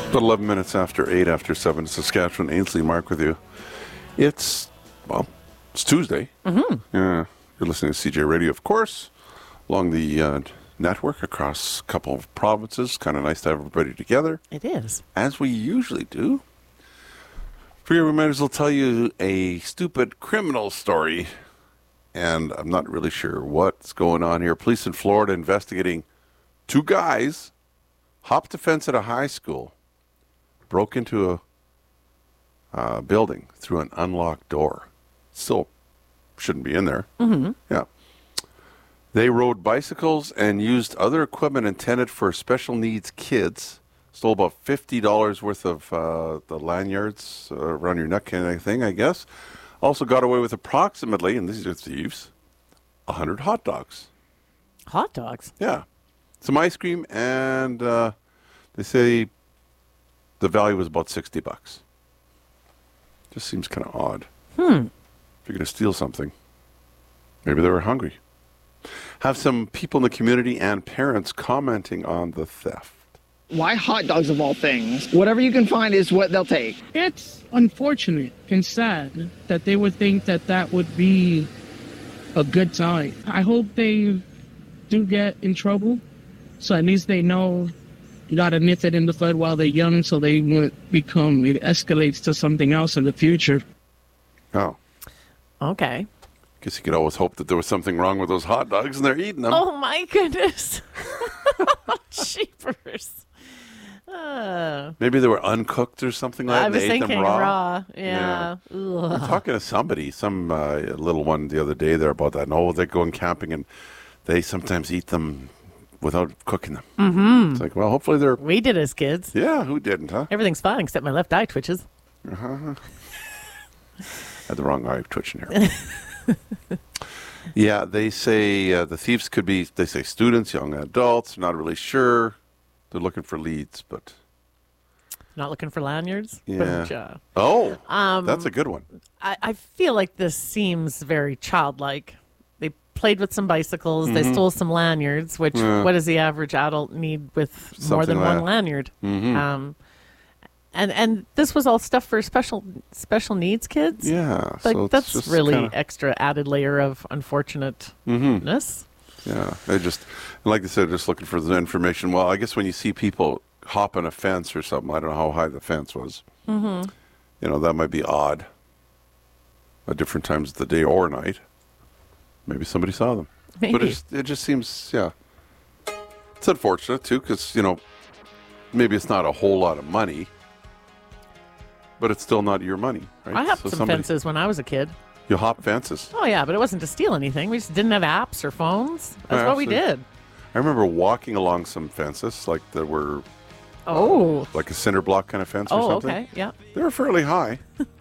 About 11 minutes after 8 after 7, Saskatchewan, Ainsley, Mark with you. It's Tuesday. Mm-hmm. Yeah, you're listening to CJ Radio, of course, along the network across a couple of provinces. Kind of nice to have everybody together. It is. As we usually do. For you, we might as well tell you a stupid criminal story. And I'm not really sure what's going on here. Police in Florida investigating two guys hopped a fence at a high school, broke into a building through an unlocked door. Still shouldn't be in there. Mm-hmm. Yeah. They rode bicycles and used other equipment intended for special needs kids. Stole about $50 worth of the lanyards around your neck kind of thing, I guess. Also got away with approximately, and these are thieves, 100 hot dogs. Hot dogs? Yeah. Some ice cream, and they say the value was about $60. Just seems kind of odd. If you're going to steal something, maybe they were hungry. Have some people in the community and parents commenting on the theft. Why hot dogs of all things? Whatever you can find is what they'll take. It's unfortunate and sad that they would think that that would be a good time. I hope they do get in trouble, so at least they know you gotta nip it in the bud while they're young so they won't it escalates to something else in the future. Oh. Okay. Guess you could always hope that there was something wrong with those hot dogs and they're eating them. Oh, my goodness. Jeepers. Maybe they were uncooked or something like that. I was They ate thinking them raw. Yeah. I'm talking to somebody, some little one the other day there about that. No, they're going camping and they sometimes eat them without cooking them. Mm-hmm. It's like, well, hopefully they're... We did as kids. Yeah, who didn't, huh? Everything's fine except my left eye twitches. Uh-huh. Had the wrong eye twitching here. Yeah, they say the thieves could be, they say students, young adults, not really sure. They're looking for leads, but... Not looking for lanyards? Yeah. Oh, that's a good one. I feel like this seems very childlike. They played with some bicycles. They stole some lanyards, which what does the average adult need with more Something than like one that. lanyard? Mm-hmm. And this was all stuff for special needs kids? Yeah. Like, so it's that's just really kinda... extra added layer of unfortunateness. Yeah. They just, like I said, just looking for the information. Well, I guess when you see people hopping a fence or something, I don't know how high the fence was. Mm-hmm. You know, that might be odd. At different times of the day or night. Maybe somebody saw them. Maybe. But it just seems, yeah. It's unfortunate, too, because, you know, maybe it's not a whole lot of money, but it's still not your money, right? I hopped some fences when I was a kid. You hop fences? Oh, yeah, but it wasn't to steal anything. We just didn't have apps or phones. That's Yeah, what we did. I remember walking along some fences, like that were Oh. like a cinder block kind of fence or Oh, something. okay, yeah. They were fairly high.